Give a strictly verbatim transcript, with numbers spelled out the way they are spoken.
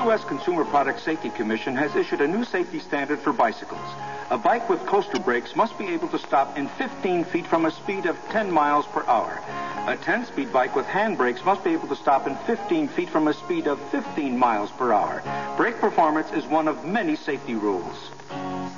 U S Consumer Product Safety Commission has issued a new safety standard for bicycles. A bike with coaster brakes must be able to stop in fifteen feet from a speed of ten miles per hour. A ten-speed bike with hand brakes must be able to stop in fifteen feet from a speed of fifteen miles per hour. Brake performance is one of many safety rules.